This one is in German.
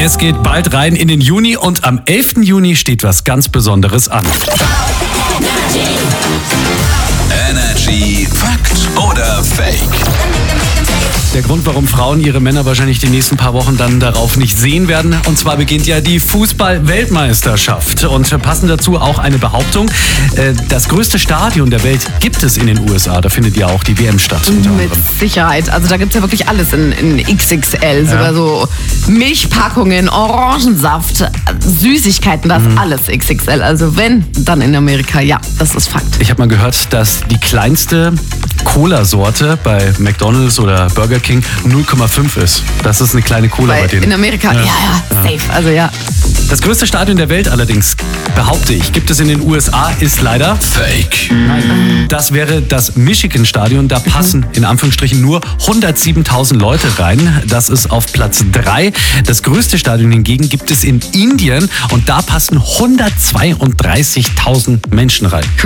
Es geht bald rein in den Juni und am 11. Juni steht was ganz Besonderes an. Energy Fakt oder Fake? Der Grund, warum Frauen ihre Männer wahrscheinlich die nächsten paar Wochen dann darauf nicht sehen werden. Und zwar beginnt ja die Fußball-Weltmeisterschaft. Und passend dazu auch eine Behauptung. Das größte Stadion der Welt gibt es in den USA. Da findet ja auch die WM statt. Mit Sicherheit. Also da gibt es ja wirklich alles in XXL. Sogar so Milchpackungen, Orangensaft, Süßigkeiten, das ist alles XXL. Also wenn, dann in Amerika. Ja, das ist Fakt. Ich habe mal gehört, dass die kleinste Cola-Sorte bei McDonald's oder Burger King 0,5 ist. Das ist eine kleine Cola bei denen. In Amerika, ja, safe. Also ja. Das größte Stadion der Welt allerdings, behaupte ich, gibt es in den USA, ist leider Fake. Nein. Das wäre das Michigan-Stadion. Da passen in Anführungsstrichen nur 107.000 Leute rein. Das ist auf Platz 3. Das größte Stadion hingegen gibt es in Indien und da passen 132.000 Menschen rein.